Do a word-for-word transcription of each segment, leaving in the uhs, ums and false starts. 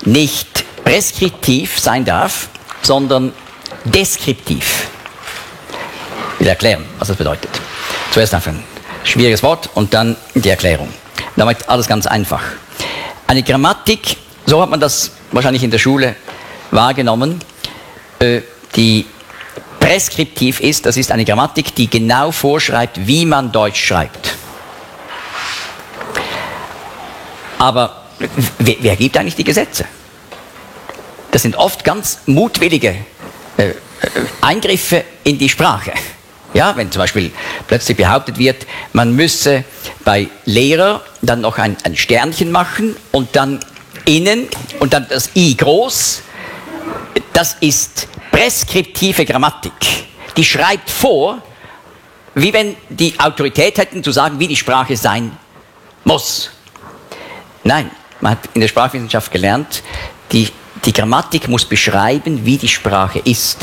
nicht preskriptiv sein darf, sondern deskriptiv. Ich will erklären, was das bedeutet. Zuerst einfach ein schwieriges Wort und dann die Erklärung. Damit alles ganz einfach. Eine Grammatik, so hat man das wahrscheinlich in der Schule wahrgenommen, äh, die preskriptiv ist, das ist eine Grammatik, die genau vorschreibt, wie man Deutsch schreibt. Aber wer, wer gibt eigentlich die Gesetze? Das sind oft ganz mutwillige äh, Eingriffe in die Sprache. Ja, wenn zum Beispiel plötzlich behauptet wird, man müsse bei Lehrer dann noch ein, ein Sternchen machen und dann innen und dann das I groß, das ist preskriptive Grammatik. Die schreibt vor, wie wenn die Autorität hätten zu sagen, wie die Sprache sein muss. Nein, man hat in der Sprachwissenschaft gelernt, die, die Grammatik muss beschreiben, wie die Sprache ist.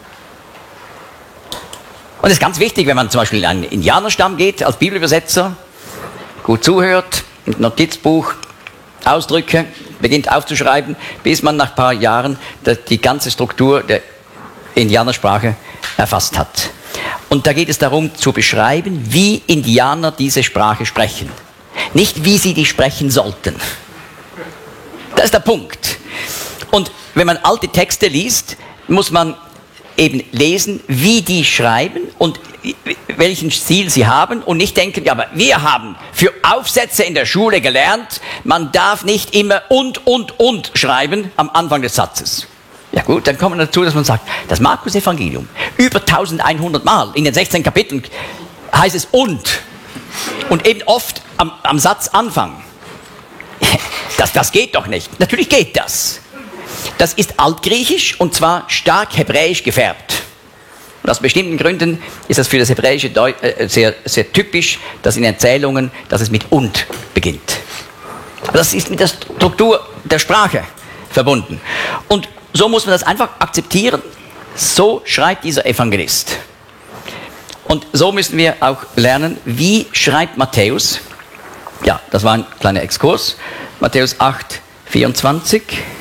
Und es ist ganz wichtig, wenn man zum Beispiel in einen Indianerstamm geht, als Bibelübersetzer, gut zuhört, mit Notizbuch, Ausdrücke, beginnt aufzuschreiben, bis man nach ein paar Jahren die ganze Struktur der Indianersprache erfasst hat. Und da geht es darum, zu beschreiben, wie Indianer diese Sprache sprechen. Nicht, wie sie die sprechen sollten. Das ist der Punkt. Und wenn man alte Texte liest, muss man eben lesen, wie die schreiben und welchen Stil sie haben und nicht denken, ja, aber wir haben für Aufsätze in der Schule gelernt, man darf nicht immer und, und, und schreiben am Anfang des Satzes. Ja gut, dann kommt man dazu, dass man sagt, das Markus-Evangelium, über eintausendeinhundert Mal in den sechzehn Kapiteln heißt es und. Und eben oft am, am Satzanfang. Das, das geht doch nicht. Natürlich geht das. Das ist altgriechisch und zwar stark hebräisch gefärbt. Und aus bestimmten Gründen ist das für das Hebräische sehr, sehr typisch, dass in Erzählungen, dass es mit und beginnt. Das ist mit der Struktur der Sprache verbunden. Und so muss man das einfach akzeptieren. So schreibt dieser Evangelist. Und so müssen wir auch lernen, wie schreibt Matthäus. Ja, das war ein kleiner Exkurs. Matthäus acht, vierundzwanzig.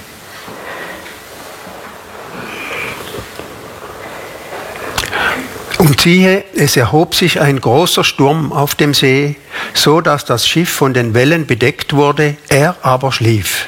Und siehe, es erhob sich ein großer Sturm auf dem See, so dass das Schiff von den Wellen bedeckt wurde, er aber schlief.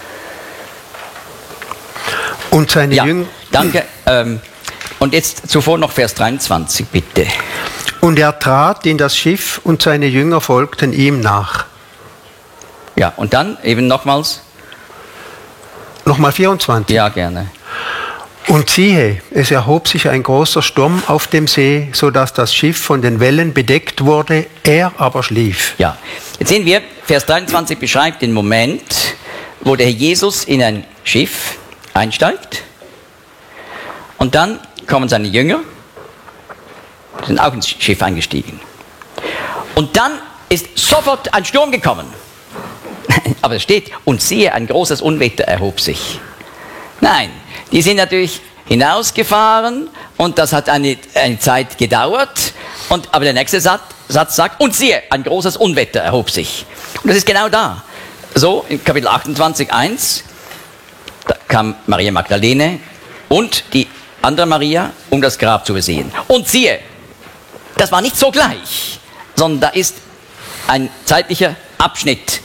Und seine ja, Jünger... Danke. Ähm, und jetzt zuvor noch Vers dreiundzwanzig, bitte. Und er trat in das Schiff und seine Jünger folgten ihm nach. Ja, und dann eben nochmals. Nochmal vierundzwanzig. Ja, gerne. Und siehe, es erhob sich ein großer Sturm auf dem See, so dass das Schiff von den Wellen bedeckt wurde, er aber schlief. Ja, jetzt sehen wir, Vers dreiundzwanzig beschreibt den Moment, wo der Herr Jesus in ein Schiff einsteigt und dann kommen seine Jünger, sind auch ins Schiff eingestiegen. Und dann ist sofort ein Sturm gekommen. Aber es steht, und siehe, ein großes Unwetter erhob sich. Nein, die sind natürlich hinausgefahren und das hat eine, eine Zeit gedauert. Und, aber der nächste Satz, Satz sagt, und siehe, ein großes Unwetter erhob sich. Und das ist genau da. So, in Kapitel achtundzwanzig, eins, da kam Maria Magdalene und die andere Maria, um das Grab zu besehen. Und siehe, das war nicht so gleich, sondern da ist ein zeitlicher Abschnitt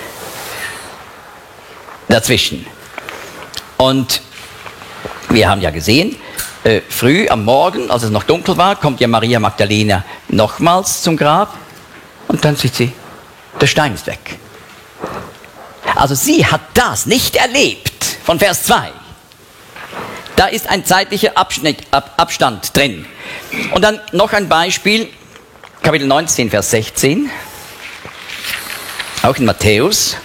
dazwischen. Und wir haben ja gesehen, äh, früh am Morgen, als es noch dunkel war, kommt ja Maria Magdalena nochmals zum Grab und dann sieht sie, der Stein ist weg. Also sie hat das nicht erlebt von Vers zwei. Da ist ein zeitlicher Abschnitt, Ab, Abstand drin. Und dann noch ein Beispiel, Kapitel neunzehn, Vers sechzehn, auch in Matthäus.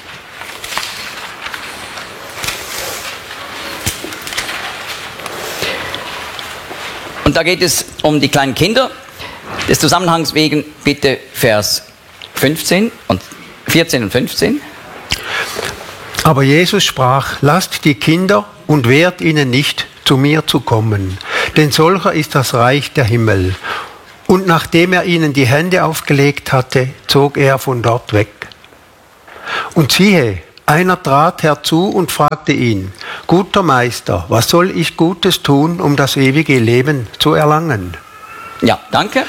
Und da geht es um die kleinen Kinder. Des Zusammenhangs wegen bitte Vers fünfzehn und vierzehn und fünfzehn. Aber Jesus sprach, lasst die Kinder und wehrt ihnen nicht, zu mir zu kommen, denn solcher ist das Reich der Himmel. Und nachdem er ihnen die Hände aufgelegt hatte, zog er von dort weg. Und siehe, Einer trat herzu und fragte ihn, guter Meister, was soll ich Gutes tun, um das ewige Leben zu erlangen? Ja, danke.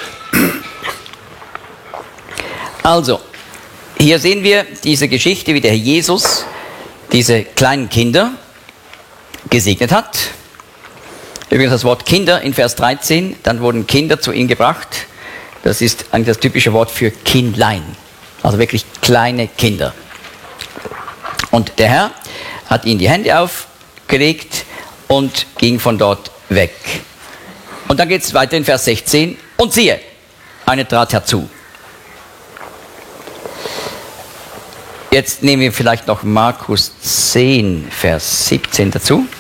Also, hier sehen wir diese Geschichte, wie der Herr Jesus diese kleinen Kinder gesegnet hat. Übrigens das Wort Kinder in Vers dreizehn, dann wurden Kinder zu ihm gebracht. Das ist eigentlich das typische Wort für Kindlein, also wirklich kleine Kinder. Und der Herr hat ihnen die Hände aufgelegt und ging von dort weg. Und dann geht es weiter in Vers sechzehn. Und siehe, eine trat herzu. Jetzt nehmen wir vielleicht noch Markus zehn, Vers siebzehn dazu.